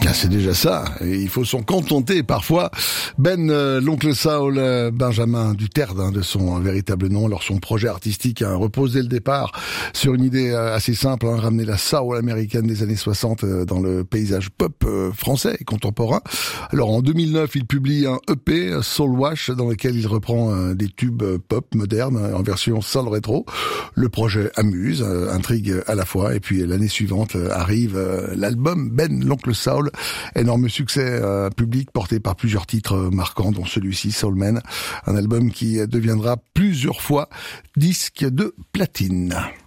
Ah, c'est déjà ça. Et il faut s'en contenter parfois. L'oncle Saul, Benjamin Duterte, de son véritable nom. Alors son projet artistique repose dès le départ sur une idée assez simple, ramener la soul américaine des années 60 dans le paysage pop français et contemporain. Alors en 2009, il publie un EP, Soul Wash, dans lequel il reprend des tubes pop modernes en version soul rétro. Le projet amuse, intrigue à la fois. Et puis l'année suivante arrive l'album l'oncle Saul. Énorme succès public porté par plusieurs titres marquants, dont celui-ci, Soul Man, un album qui deviendra plusieurs fois disque de platine.